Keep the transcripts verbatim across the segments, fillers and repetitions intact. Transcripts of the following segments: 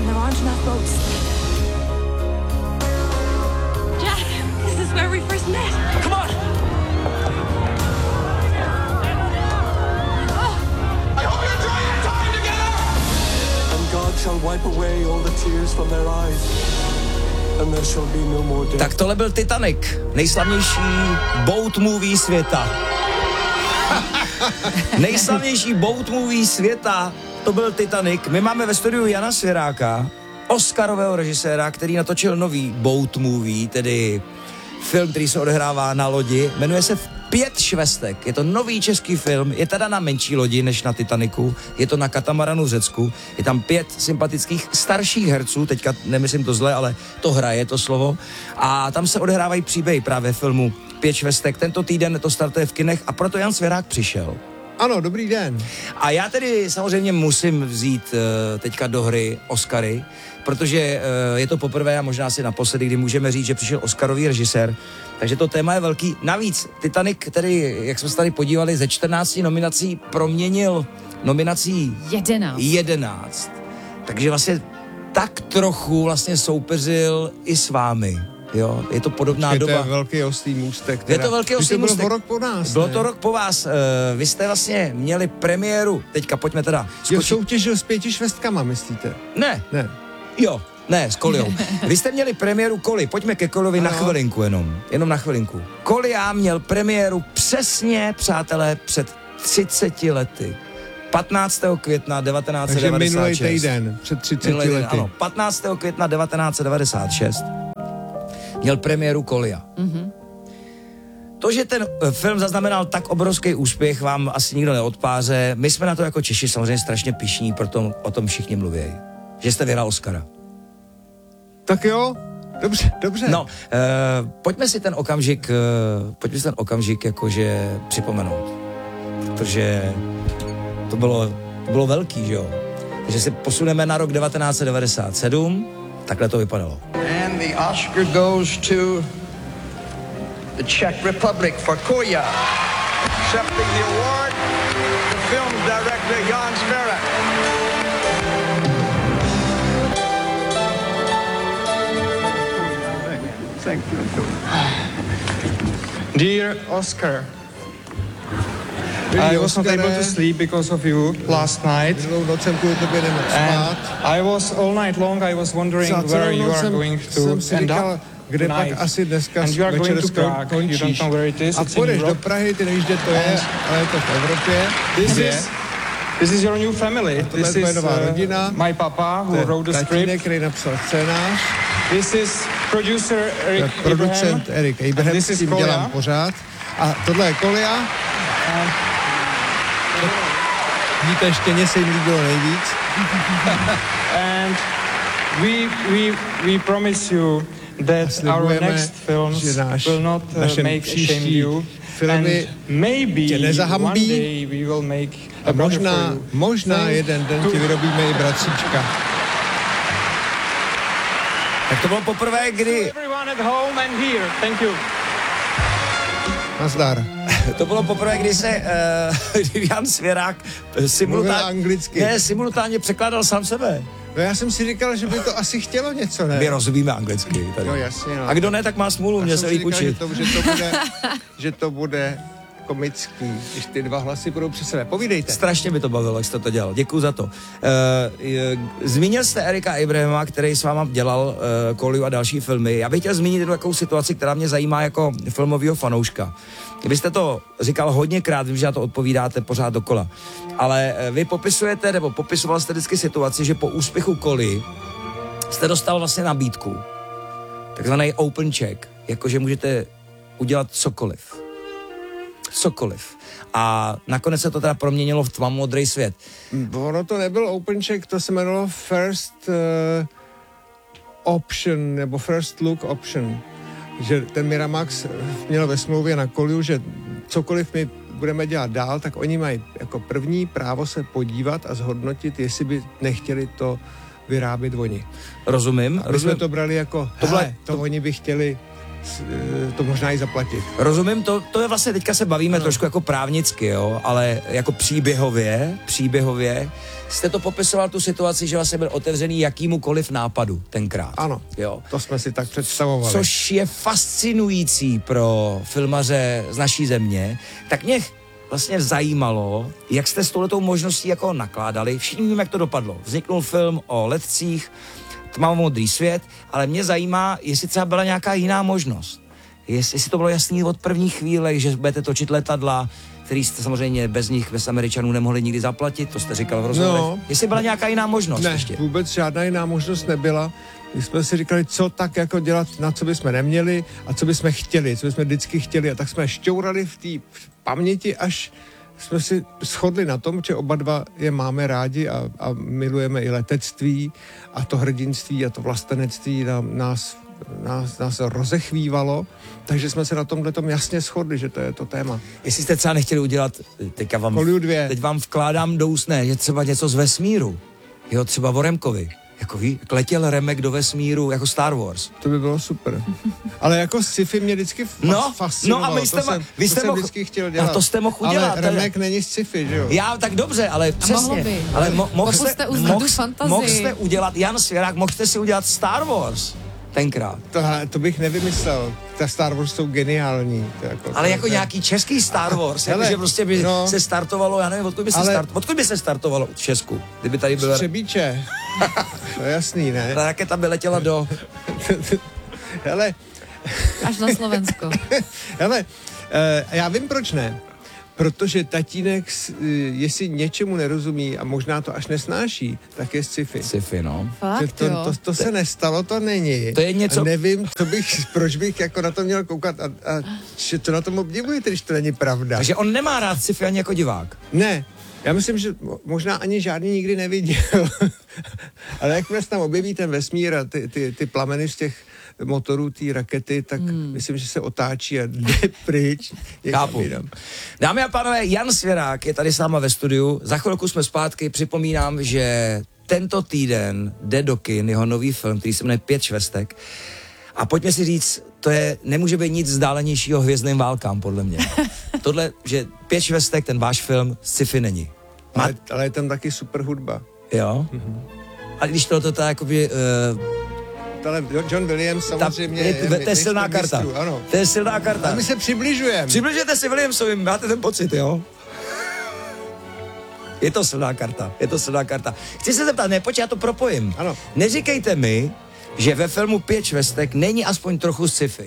and there aren't enough boats. Jack, this is where we first met. Come on! I hope you're enjoying your time together! And God shall wipe away all the tears from their eyes. And there shall be no more death. Tak tohle byl Titanic, nejslavnější boat movie světa. Nejslavnější boat movie světa, to byl Titanic. My máme ve studiu Jana Svěráka, Oscarového režiséra, který natočil nový boat movie, tedy film, který se odehrává na lodi. Jmenuje se Pět švestek. Je to nový český film, je teda na menší lodi než na Titaniku, je to na katamaranu v Řecku. Je tam pět sympatických starších herců, teďka nemyslím to zle, ale to hraje to slovo. A tam se odehrávají příběhy právě filmu Pět švestek. Tento týden to startuje v kinech a proto Jan Svěrák přišel. Ano, dobrý den. A já tedy samozřejmě musím vzít uh, teďka do hry Oscary, protože uh, je to poprvé a možná si naposledy, kdy můžeme říct, že přišel Oscarový režisér. Takže to téma je velký. Navíc Titanic, tedy, jak jsme se tady podívali, ze čtrnácti nominací proměnil nominací jedenáct. jedenáct. Takže vlastně tak trochu vlastně soupeřil i s vámi. Jo, je to podobná Počkej, doba. To je velký oslý můstek. Teda. Je to velký oslý můstek. To bylo rok po nás. Bylo ne? to rok po vás. Uh, vy jste vlastně měli premiéru. Teďka pojďme teda skočit. skočit. Jo, soutěžil s Pěti švestkama, myslíte? Ne. Ne. Jo, ne, s Kolijou. Vy jste měli premiéru Koli. Pojďme ke Kolovi na chvilinku jenom. Jenom na chvilinku. Kolija měl premiéru přesně, přátelé, před třiceti lety. patnáctého května devatenáct set devadesát šest. Takže minulý týden, před třiceti minulý lety. Den, ano, patnáctého května devatenáct set devadesát šest měl premiéru Kolija. Mm-hmm. To, že ten film zaznamenal tak obrovský úspěch, vám asi nikdo neodpáře. My jsme na to jako Češi samozřejmě strašně pyšní, proto o tom všichni mluví. Že jste vyhrál Oscara. Tak jo, dobře, dobře. No, uh, pojďme si ten okamžik, uh, pojďme si ten okamžik jakože připomenout. Protože to bylo, to bylo velký, že jo? Takže se posuneme na rok devatenáct set devadesát sedm, takhle to vypadalo. And the Oscar goes to the Czech Republic for Kolia. Accepting the award, the film director Jan Svěrák. Thank you. Dear Oscar, I was not able to sleep because of you last night. And I was all night long, I was wondering where you are going to end up. Kde pak asi dneska and you are going to Prague. You don't know where it is. A půjdeš do Prahy, ty nevíš, kde to je, ale je to v Evropě. This is, this is your new family. This is uh, my papa who wrote the script. Který napsal scénář. This is producer Eric Producent Abraham. Eric Abraham, s tím dělám pořád. A tohle je Kolia. Víte, štěně se jim líbilo nejvíc. And we, we, we promise you that our next films will not uh, make shame you. Filmy tě nezahambí a možná, možná jeden den ti vyrobíme i bratříčka. Tak to bylo poprvé, kdy... Nazdar. To bylo poprvé, kdy se uh, Jan Svěrák simultánně, anglicky. Ne, simultánně překládal sám sebe. No já jsem si říkal, že by to asi chtělo něco, ne? My rozumíme anglicky. Tady. No jasně, no. A kdo ne, tak má smůlu, mě se líp učit. Že to, že, to bude, že to bude komický, když ty dva hlasy budou přes sebe. Povídejte. Strašně by to bavilo, jak jste to dělal. Děkuju za to. Uh, zmínil jste Erika Abrahama, který s váma dělal uh, Koliu a další filmy. Já bych chtěl zmínit jednu takovou situaci, která mě zajímá jako filmového fanouška. Vy jste to říkal hodněkrát, vím, že na to odpovídáte pořád dokola. Ale uh, vy popisujete, nebo popisoval jste vždycky situaci, že po úspěchu Koli jste dostal vlastně nabídku. Takzvaný open check. Jakože můžete udělat cokoliv. Cokoliv. A nakonec se to teda proměnilo v tmavomodrý svět. Ono to nebyl open check, to se jmenovalo first uh, option, nebo first look option. Že ten Miramax měl ve smlouvě na Koliu, že cokoliv my budeme dělat dál, tak oni mají jako první právo se podívat a zhodnotit, jestli by nechtěli to vyrábět oni. Rozumím. A my rozumím. jsme to brali jako, to, hele, to, to oni by chtěli to možná i zaplatit. Rozumím, to, to je vlastně, teďka se bavíme no. trošku jako právnicky, jo, ale jako příběhově, příběhově, jste to popisoval tu situaci, že vlastně byl otevřený jakýmukoliv nápadu tenkrát. Ano, jo. To jsme si tak představovali. Což je fascinující pro filmaře z naší země, tak mě vlastně zajímalo, jak jste s touhletou možností jako nakládali. Všichni víme, jak to dopadlo. Vzniknul film o letcích, Tmavomodrý svět, ale mě zajímá, jestli třeba byla nějaká jiná možnost. Jestli, jestli to bylo jasný od první chvíle, že budete točit letadla, který jste samozřejmě bez nich, bez Američanů nemohli nikdy zaplatit, to jste říkal v rozhovorech. No, jestli byla nějaká jiná možnost ne, ještě? Vůbec žádná jiná možnost nebyla. My jsme si říkali, co tak jako dělat, na co bychom neměli a co bychom chtěli, co bychom vždycky chtěli. A tak jsme šťourali v té paměti, až jsme si shodli na tom, že oba dva je máme rádi a, a milujeme i letectví a to hrdinství a to vlastenectví nám, nás, nás, nás rozechvívalo, takže jsme se na tomhle tom jasně shodli, že to je to téma. Jestli jste třeba nechtěli udělat, teďka vám, teď vám vkládám do úst, ne, že třeba něco z vesmíru, jo, třeba o Remkovi. Jako ví, jak letěl Remek do vesmíru, jako Star Wars. To by bylo super. Ale jako sci-fi mě vždycky fas, no, fascinovalo. No a my jste, to jsem, vy jste to mohl, jsem vždycky chtěl dělat. A to jste mohl udělat. Ale Remek není sci-fi, že jo? Já, tak dobře, ale přesně. Ale mo, mohl jste, mohl, mohl jste udělat, Jan Svěrák, mohl jste si udělat Star Wars tenkrát. To, to bych nevymyslel. Ta Star Wars jsou geniální. To jako, ale to, jako ne. nějaký český Star Wars, hele, jakože prostě by no, se startovalo, já nevím, odkud by se, ale, start, odkud by se startovalo v Česku, kdyby tady bylo... Třebíče. To je jasný, ne? Ta raketa by letěla do... Hele. Až na Slovensko. Hele, uh, já vím, proč ne. Protože tatínek, jestli něčemu nerozumí a možná to až nesnáší, tak je sci-fi. Sci-fi, no. Fakt, to, to, to, to se nestalo, to není. To je něco... A nevím, co bych, proč bych jako na to měl koukat a, a že to na tom obdivujete, když to není pravda. Takže on nemá rád sci-fi ani jako divák. Ne. Já myslím, že možná ani žádný nikdy neviděl. Ale jakmile se tam objeví ten vesmír a ty, ty, ty plameny z těch motorů té rakety, tak hmm. myslím, že se otáčí a jde pryč. Chápu. Dámy a pánové, Jan Svěrák je tady s náma ve studiu. Za chvilku jsme zpátky. Připomínám, že tento týden jde do kin jeho nový film, který se jmenuje Pět švestek. A pojďme si říct, to je, nemůže být nic vzdálenějšího Hvězdným válkám, podle mě. Tohle, že Pět švestek, ten váš film, sci-fi není. Má... Ale, ale je tam taky super hudba. Jo? Mm-hmm. A když tohle to jakoby... Uh... Ale John Williams samozřejmě... Ta, je, je, to je silná karta. Mistru, ano. To je silná karta. A my se přibližujeme. Přibližujete si Williamsovi, máte ten pocit, jo? Je to silná karta, je to silná karta. Chci se zeptat, ne, pojď, já to propojím. Ano. Neříkejte mi, že ve filmu Pět švestek není aspoň trochu sci-fi.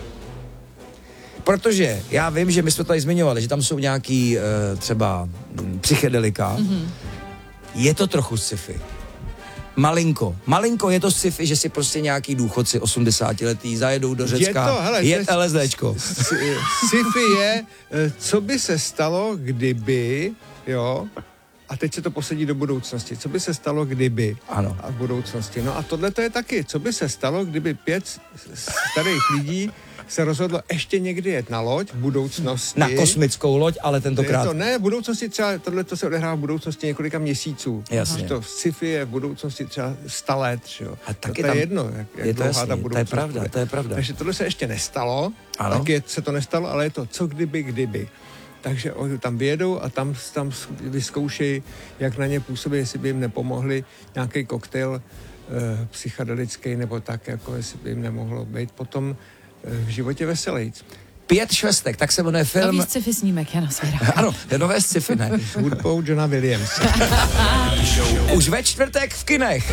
Protože já vím, že my jsme tady zmiňovali, že tam jsou nějaký uh, třeba m, psychedelika. Mm-hmm. Je to trochu sci-fi. Malinko. Malinko je to sci-fi, že si prostě nějaký důchodci osmdesátiletí zajedou do Řecka. Je to, hele, je LSDčko. Sci-fi je, co by se stalo, kdyby, jo, a teď se to posadí do budoucnosti. Co by se stalo, kdyby? Ano. A v budoucnosti. No a tohle to je taky. Co by se stalo, kdyby pět starých lidí se rozhodlo ještě někdy jet na loď v budoucnosti. Na kosmickou loď, ale tentokrát... To ne, v budoucnosti třeba, tohle to se odehrává v budoucnosti několika měsíců. Jasně. To sci-fi je v budoucnosti třeba sta let, jo. A taky to, to tam... je jedno, jak, jak je to dlouhá jasný, ta budoucnost. To je pravda, to je pravda. Takže tohle se ještě nestalo, ano. taky se to nestalo, ale je to co kdyby, kdyby. Takže oni tam vyjedou a tam, tam vyzkoušejí, jak na ně působí, jestli by jim nepomohli nějaký koktejl e, psychedelický nebo tak, jako jestli by jim nemohlo být potom e, v životě veselejc. Pět švestek, tak se jmenuje film... Nový sci-fi snímek Jana Svěráka. Ano, je nové sci-fi, ne? S hudbou Johna Williamse. Už ve čtvrtek v kinech.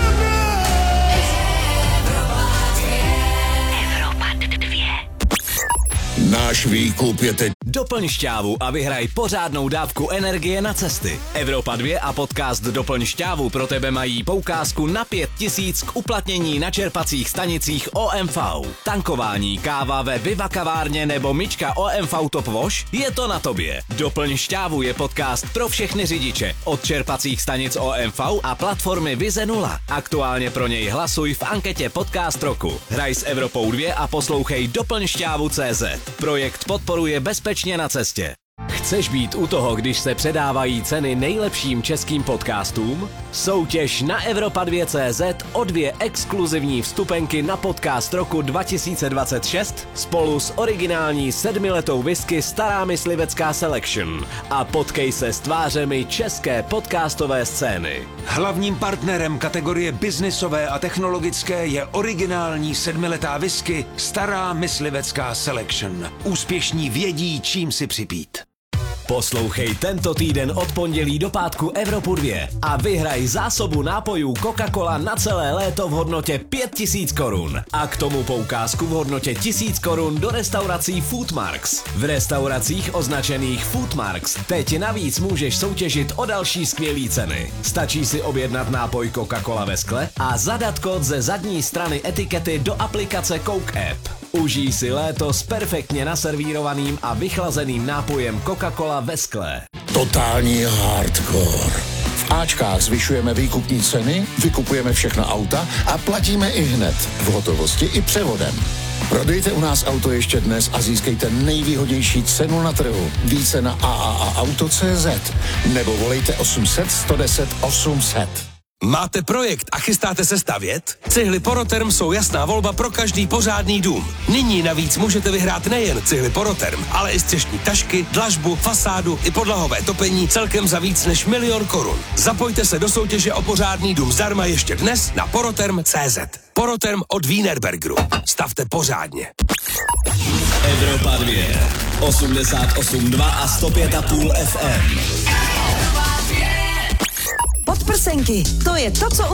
Náš výkup je teď. Doplň šťávu a vyhraj pořádnou dávku energie na cesty. Evropa dva a podcast Doplň šťávu pro tebe mají poukázku na pět tisíc k uplatnění na čerpacích stanicích O M V. Tankování, káva ve Viva kavárně nebo myčka O M V Top Wash? Je to na tobě. Doplň šťávu je podcast pro všechny řidiče od čerpacích stanic O M V a platformy Vize nula. Aktuálně pro něj hlasuj v anketě Podcast roku. Hraj s Evropou dva a poslouchej Doplň šťávu tečka cé zet. Projekt podporuje Bezpečně na cestě. Chceš být u toho, když se předávají ceny nejlepším českým podcastům? Soutěž na Evropa dva tečka cé zet o dvě exkluzivní vstupenky na podcast roku dva tisíce dvacet šest spolu s originální sedmiletou whisky Stará myslivecká Selection a potkej se s tvářemi české podcastové scény. Hlavním partnerem kategorie biznisové a technologické je originální sedmiletá whisky Stará myslivecká Selection. Úspěšní vědí, čím si připít. Poslouchej tento týden od pondělí do pátku Evropu dva a vyhraj zásobu nápojů Coca-Cola na celé léto v hodnotě pět tisíc korun. A k tomu poukázku v hodnotě tisíc korun do restaurací Foodmarks. V restauracích označených Foodmarks teď navíc můžeš soutěžit o další skvělý ceny. Stačí si objednat nápoj Coca-Cola ve skle a zadat kód ze zadní strany etikety do aplikace Coke App. Užij si léto s perfektně naservírovaným a vychlazeným nápojem Coca-Cola ve skle. Totální hardcore. V Ačkách zvyšujeme výkupní ceny, vykupujeme všechna auta a platíme i hned, v hotovosti i převodem. Prodejte u nás auto ještě dnes a získejte nejvýhodnější cenu na trhu. Více na a a a auto tečka cé zet nebo volejte osm set, sto deset, osm set. Máte projekt a chystáte se stavět? Cihly Poroterm jsou jasná volba pro každý pořádný dům. Nyní navíc můžete vyhrát nejen cihly Poroterm, ale i střešní tašky, dlažbu, fasádu i podlahové topení celkem za víc než milion korun. Zapojte se do soutěže o pořádný dům zdarma ještě dnes na poroterm tečka cé zet. Poroterm od Wienerbergeru. Stavte pořádně. Evropa dva, osmdesát osm dva a sto pět a půl ef em. Podprsenky, to je to, co